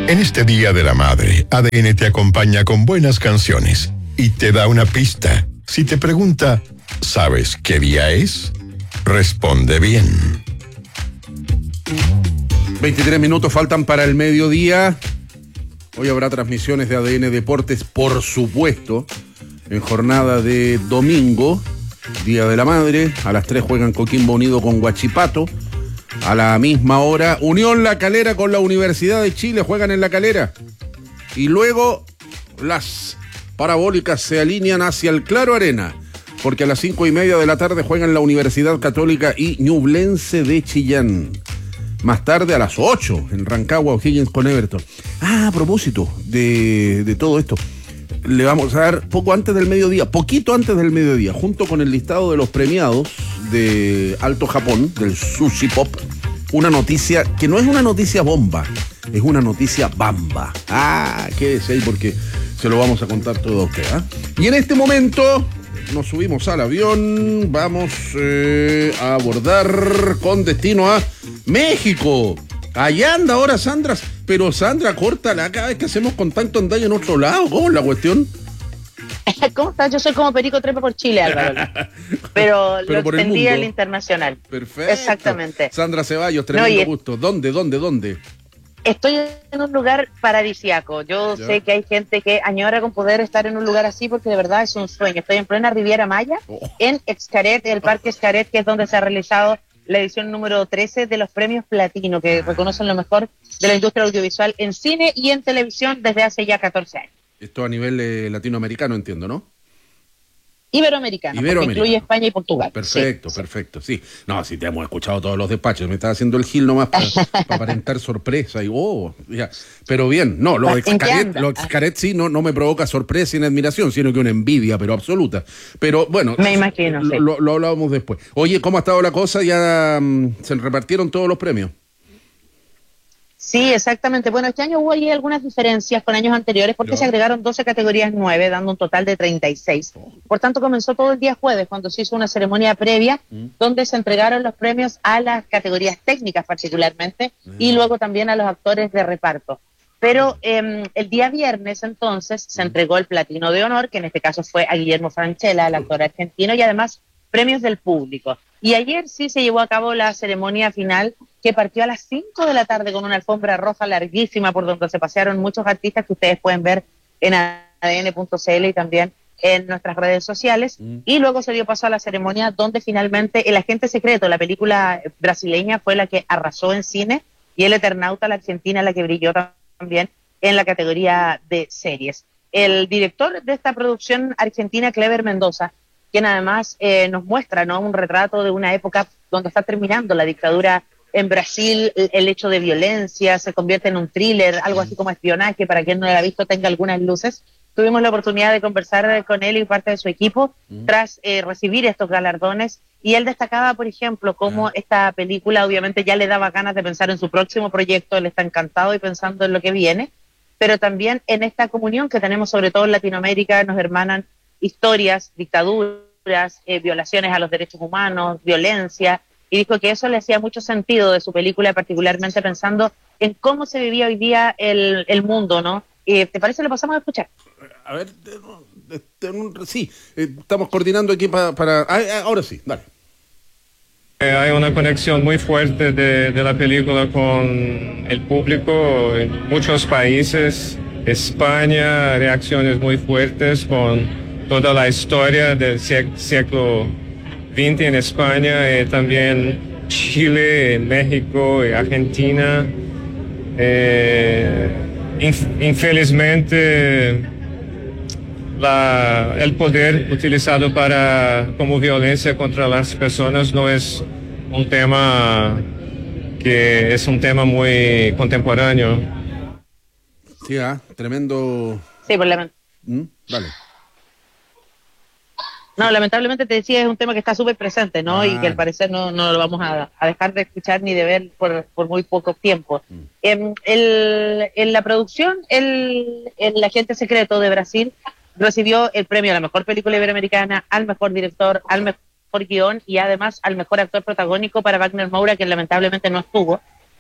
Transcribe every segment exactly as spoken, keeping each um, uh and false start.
En este Día de la Madre, A D N te acompaña con buenas canciones y te da una pista. Si te pregunta, ¿sabes qué día es? Responde bien. veintitrés minutos faltan para el mediodía. Hoy habrá transmisiones de A D N Deportes, por supuesto, en jornada de domingo, Día de la Madre. A las tres juegan Coquimbo Unido con Huachipato. A la misma hora, Unión La Calera con la Universidad de Chile juegan en La Calera. Y luego las parabólicas se alinean hacia el Claro Arena, porque a las cinco y media de la tarde juegan la Universidad Católica y Ñublense de Chillán. Más tarde a las ocho en Rancagua, O'Higgins con Everton. Ah, a propósito de, de todo esto, le vamos a dar poco antes del mediodía, poquito antes del mediodía, junto con el listado de los premiados de Alto Japón, del Sushi Pop, una noticia que no es una noticia bomba, es una noticia bamba. Ah, quédese ahí porque se lo vamos a contar todo a usted, ¿eh? Y en este momento nos subimos al avión, vamos eh, a abordar con destino a México. Allá anda ahora Sandra, pero Sandra, córtala, cada vez que hacemos contacto anda en otro lado. ¿Cómo es la cuestión? ¿Cómo estás? Yo soy como Perico Trepa por Chile, Álvaro. Pero, pero lo por el extendí mundo. al internacional. Perfecto. Exactamente. Sandra Ceballos, tremendo No, y- gusto. ¿Dónde, dónde, dónde? Estoy en un lugar paradisiaco. Yo Ya. sé que hay gente que añora con poder estar en un lugar así porque de verdad es un sueño. Estoy en plena Riviera Maya, Oh. en Xcaret, el Parque Xcaret, que es donde se ha realizado la edición número trece de los premios Platino, que reconocen lo mejor de la industria audiovisual en cine y en televisión desde hace ya catorce años. Esto a nivel eh, latinoamericano, entiendo, ¿no? Iberoamericano, porque Iberoamericano. incluye España y Portugal. Perfecto, Sí. perfecto, sí. No, sí te hemos escuchado todos los despachos. Me estaba haciendo el gil nomás para aparentar sorpresa. Y, oh, ya. Pero bien, no, lo de ¿En qué Xcaret, anda? lo de Xcaret sí no, no me provoca sorpresa ni admiración, sino que una envidia, pero absoluta. Pero bueno, Me imagino, lo, sí. lo, lo hablábamos después. Oye, ¿cómo ha estado la cosa? Ya mm, se repartieron todos los premios. Sí, exactamente. Bueno, este año hubo ahí algunas diferencias con años anteriores porque Ya. se agregaron doce categorías nueve, dando un total de treinta y seis. Por tanto, comenzó todo el día jueves, cuando se hizo una ceremonia previa, Mm. donde se entregaron los premios a las categorías técnicas particularmente, y luego también a los actores de reparto. Pero eh, el día viernes, entonces, se entregó el Platino de Honor, que en este caso fue a Guillermo Francella, el actor argentino, y además premios del público. Y ayer sí se llevó a cabo la ceremonia final, que partió a las cinco de la tarde con una alfombra roja larguísima por donde se pasearon muchos artistas que ustedes pueden ver en A D N punto C L y también en nuestras redes sociales. Mm. Y luego se dio paso a la ceremonia donde finalmente El Agente Secreto, la película brasileña, fue la que arrasó en cine, y El Eternauta, la argentina, la que brilló también en la categoría de series. El director de esta producción argentina, Clever Mendoza, quien además eh, nos muestra, ¿no?, un retrato de una época donde está terminando la dictadura en Brasil, el, el hecho de violencia se convierte en un thriller, algo así como espionaje, para quien no lo ha visto tenga algunas luces. Tuvimos la oportunidad de conversar con él y parte de su equipo Mm. tras eh, recibir estos galardones, y él destacaba, por ejemplo, cómo Ah. esta película obviamente ya le daba ganas de pensar en su próximo proyecto. Él está encantado y pensando en lo que viene, pero también en esta comunión que tenemos sobre todo en Latinoamérica. Nos hermanan historias, dictaduras, eh, violaciones a los derechos humanos, violencia, y dijo que eso le hacía mucho sentido de su película, particularmente pensando en cómo se vivía hoy día el, el mundo, ¿no? Eh, ¿Te parece? Lo pasamos a escuchar. A ver, de- de- de- un- sí, eh, estamos coordinando aquí pa- para... ah, ah, ahora sí, dale. Eh, Hay una conexión muy fuerte de, de la película con el público en muchos países. España, reacciones muy fuertes con toda la historia del sie- siglo veinte en España, y también Chile, México y Argentina. Eh, inf- infelizmente, la- el poder utilizado para como violencia contra las personas no es un tema que es un tema muy contemporáneo. Sí, ah, tremendo... Sí, por la... ¿Mm? Dale. No, lamentablemente te decía, es un tema que está súper presente, ¿no? Ah. Y que al parecer no, no lo vamos a, a dejar de escuchar ni de ver por, por muy poco tiempo. Mm. En, el, en la producción, el, el Agente Secreto de Brasil recibió el premio a la mejor película iberoamericana, al mejor director, al mejor guión y además al mejor actor protagónico para Wagner Moura, que lamentablemente no estuvo.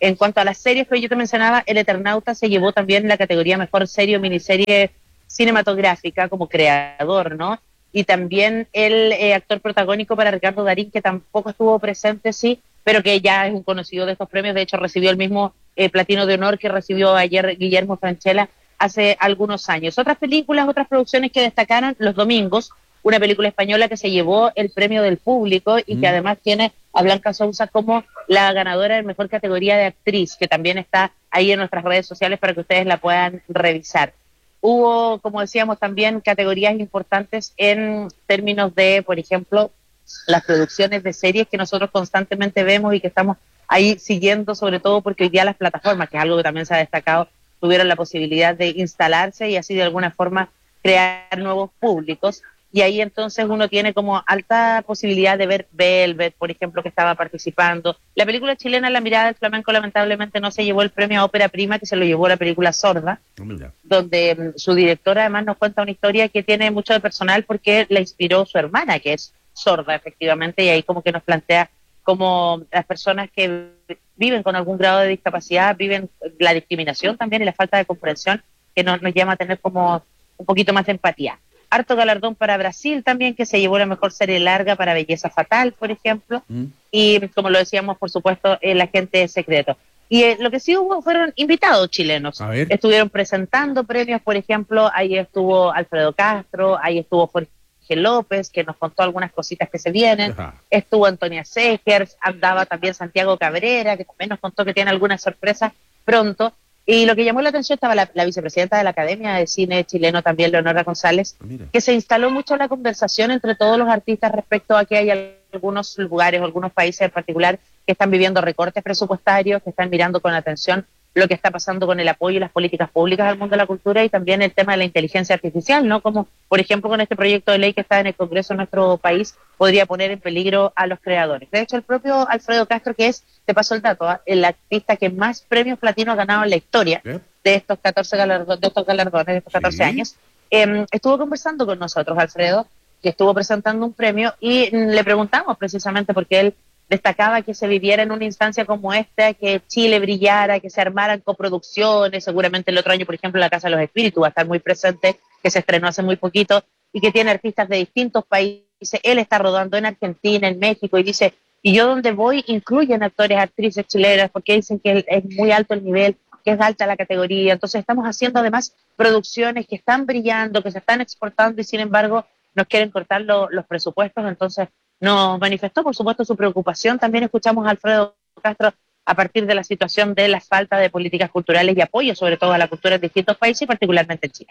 En cuanto a las series que yo te mencionaba, El Eternauta se llevó también la categoría Mejor Serie o Miniserie Cinematográfica como creador, ¿no? Y también el eh, actor protagónico para Ricardo Darín, que tampoco estuvo presente, sí, pero que ya es un conocido de estos premios. De hecho, recibió el mismo eh, platino de honor que recibió ayer Guillermo Francella hace algunos años. Otras películas, otras producciones que destacaron los domingos, una película española que se llevó el premio del público y mm. que además tiene a Blanca Sousa como la ganadora de mejor categoría de actriz, que también está ahí en nuestras redes sociales para que ustedes la puedan revisar. Hubo, como decíamos, también categorías importantes en términos de, por ejemplo, las producciones de series que nosotros constantemente vemos y que estamos ahí siguiendo, sobre todo porque hoy día las plataformas, que es algo que también se ha destacado, tuvieron la posibilidad de instalarse y así de alguna forma crear nuevos públicos. Y ahí entonces uno tiene como alta posibilidad de ver Velvet, por ejemplo, que estaba participando. La película chilena La Mirada del Flamenco lamentablemente no se llevó el premio a Ópera Prima, que se lo llevó la película Sorda, oh, donde um, su directora además nos cuenta una historia que tiene mucho de personal porque la inspiró su hermana, que es sorda efectivamente, y ahí como que nos plantea cómo las personas que viven con algún grado de discapacidad viven la discriminación también y la falta de comprensión, que nos, nos llama a tener como un poquito más de empatía. Harto galardón para Brasil también, que se llevó la mejor serie larga para Belleza Fatal, por ejemplo, mm. y como lo decíamos, por supuesto, El Agente Secreto. Y eh, lo que sí hubo fueron invitados chilenos. Estuvieron presentando premios, por ejemplo, ahí estuvo Alfredo Castro, ahí estuvo Jorge López, que nos contó algunas cositas que se vienen, Ajá. estuvo Antonia Segers, andaba también Santiago Cabrera, que también nos contó que tiene algunas sorpresas pronto. Y lo que llamó la atención estaba la, la vicepresidenta de la Academia de Cine chileno, también Leonora González, Mira. que se instaló mucho la conversación entre todos los artistas respecto a que hay algunos lugares o algunos países en particular que están viviendo recortes presupuestarios, que están mirando con atención lo que está pasando con el apoyo y las políticas públicas al mundo de la cultura y también el tema de la inteligencia artificial, ¿no? Como, por ejemplo, con este proyecto de ley que está en el Congreso de nuestro país, podría poner en peligro a los creadores. De hecho, el propio Alfredo Castro, que es, te paso el dato, ¿eh? el artista que más premios platino ha ganado en la historia ¿Eh? de estos catorce galardones, de estos galardones, de estos catorce sí. años, eh, estuvo conversando con nosotros, Alfredo, que estuvo presentando un premio y le preguntamos precisamente porque él destacaba que se viviera en una instancia como esta, que Chile brillara, que se armaran coproducciones, seguramente el otro año, por ejemplo, La Casa de los Espíritus va a estar muy presente, que se estrenó hace muy poquito, y que tiene artistas de distintos países. Él está rodando en Argentina, en México, y dice, y yo donde voy incluyen actores, actrices chilenas, porque dicen que es muy alto el nivel, que es alta la categoría. Entonces estamos haciendo además producciones que están brillando, que se están exportando, y sin embargo nos quieren cortar lo, los presupuestos. Entonces nos manifestó, por supuesto, su preocupación. También escuchamos a Alfredo Castro a partir de la situación de la falta de políticas culturales y apoyo, sobre todo a la cultura en distintos países y particularmente en Chile.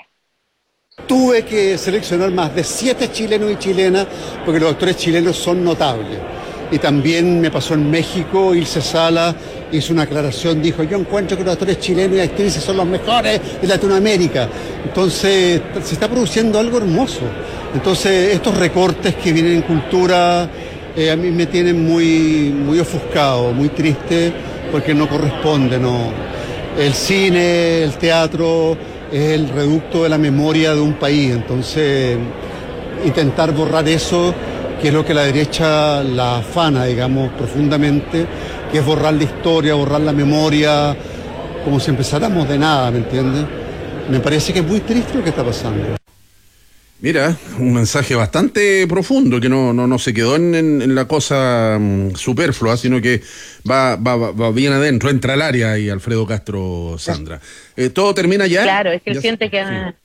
Tuve que seleccionar más de siete chilenos y chilenas porque los actores chilenos son notables. Y también me pasó en México, Ilse Sala hizo una aclaración, dijo, yo encuentro que los actores chilenos y actrices son los mejores de Latinoamérica. Entonces se está produciendo algo hermoso. Entonces estos recortes que vienen en cultura eh, a mí me tienen muy, muy ofuscado, muy triste, porque no corresponde, no. El cine, el teatro es el reducto de la memoria de un país, entonces intentar borrar eso, que es lo que la derecha la afana, digamos, profundamente, que es borrar la historia, borrar la memoria, como si empezáramos de nada, ¿me entiendes? Me parece que es muy triste lo que está pasando. Mira, un mensaje bastante profundo, que no no, no se quedó en, en, en la cosa um, superflua, sino que va, va, va bien adentro, entra al área y Alfredo Castro, Sandra. Eh, ¿Todo termina ya? Claro, es que él ya siente se... que... Sí.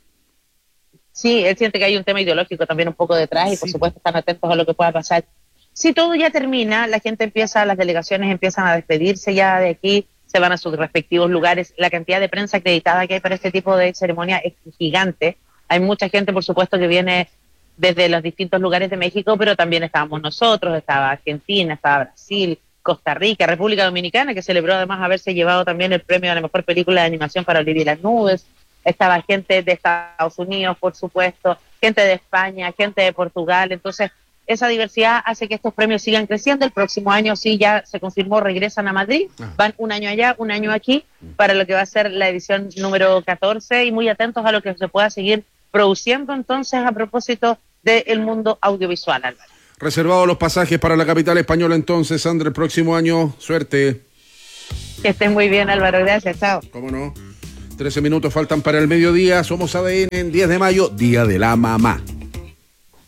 sí, él siente que hay un tema ideológico también un poco detrás y por sí. supuesto están atentos a lo que pueda pasar. Si todo ya termina, la gente empieza, las delegaciones empiezan a despedirse ya de aquí, se van a sus respectivos lugares. La cantidad de prensa acreditada que hay para este tipo de ceremonia es gigante. Hay mucha gente, por supuesto, que viene desde los distintos lugares de México, pero también estábamos nosotros, estaba Argentina, estaba Brasil, Costa Rica, República Dominicana, que celebró además haberse llevado también el premio a la mejor película de animación para Olivia y las Nubes. Estaba gente de Estados Unidos, por supuesto, gente de España, gente de Portugal. Entonces, esa diversidad hace que estos premios sigan creciendo. El próximo año sí ya se confirmó, regresan a Madrid, van un año allá, un año aquí, para lo que va a ser la edición número catorce, y muy atentos a lo que se pueda seguir produciendo entonces a propósito del mundo audiovisual, Álvaro. Reservados los pasajes para la capital española entonces, Sandra, el próximo año. Suerte. Que estén muy bien, Álvaro. Gracias, chao. ¿Cómo no? trece minutos faltan para el mediodía. Somos A D N en diez de mayo, Día de la Mamá.